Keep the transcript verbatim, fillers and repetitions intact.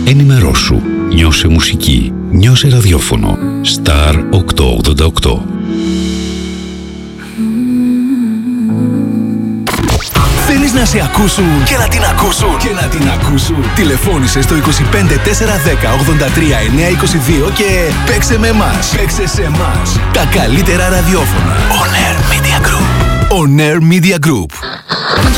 Ενημερώσου. Νιώσε μουσική. Νιώσε ραδιόφωνο. Star οκτακόσια ογδόντα οκτώ. Θέλεις να σε ακούσουν και να την ακούσουν και να την ακούσουν. Τηλεφώνησε στο είκοσι πέντε τετρακόσια δέκα ογδόντα τρία εννιακόσια είκοσι δύο και παίξε με εμάς. Παίξε σε εμάς. Τα καλύτερα ραδιόφωνα. On Air Media Group. On Air Media Group.